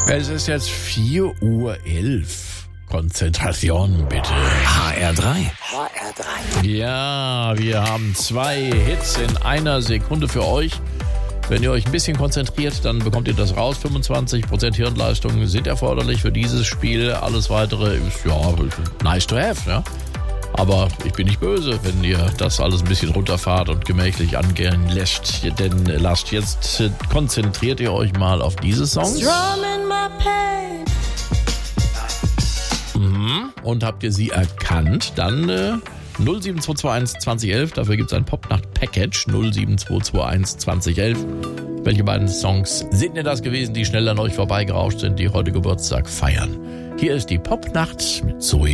Es ist jetzt 4:11 Uhr. Konzentration bitte. HR3. Ja, wir haben 2 Hits in einer Sekunde für euch. Wenn ihr euch ein bisschen konzentriert, dann bekommt ihr das raus. 25% Hirnleistung sind erforderlich für dieses Spiel. Alles Weitere ist, ja, nice to have, ja. Aber ich bin nicht böse, wenn ihr das alles ein bisschen runterfahrt und gemächlich angehen lässt. Denn jetzt konzentriert ihr euch mal auf diese Songs. Und habt ihr sie erkannt, dann 07221 2011, dafür gibt es ein Popnacht-Package 07221 2011. Welche beiden Songs sind denn das gewesen, die schnell an euch vorbeigerauscht sind, die heute Geburtstag feiern? Hier ist die Popnacht mit Zoe